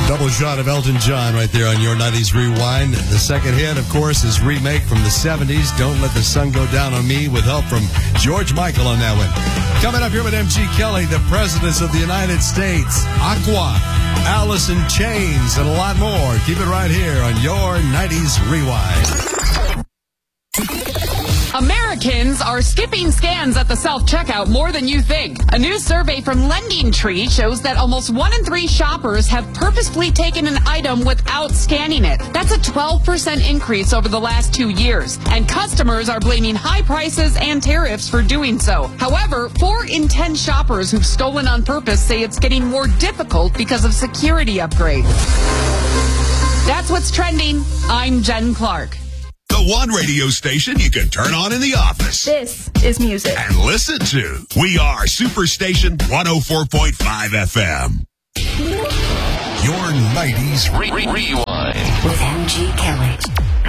Double shot of Elton John right there on your 90s Rewind. The second hit, of course, is remake from the 70s, Don't Let the Sun Go Down on Me, with help from George Michael on that one. Coming up here with M.G. Kelly, the Presidents of the United States, Aqua, Alice in Chains, and a lot more. Keep it right here on your 90s Rewind. Americans are skipping scans at the self-checkout more than you think. A new survey from Lending Tree shows that almost 1 in 3 shoppers have purposefully taken an item without scanning it. That's a 12% increase over the last 2 years. And customers are blaming high prices and tariffs for doing so. However, 4 in 10 shoppers who've stolen on purpose say it's getting more difficult because of security upgrades. That's what's trending. I'm Jen Clark. The one radio station you can turn on in the office. This is music. And listen to. We are Superstation 104.5 FM. Your 90s Rewind.